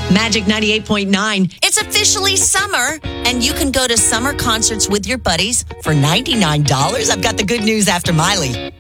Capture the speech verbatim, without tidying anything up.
Magic ninety-eight point nine. It's officially summer, and you can go to summer concerts with your buddies for ninety-nine dollars. I've got the good news after Miley.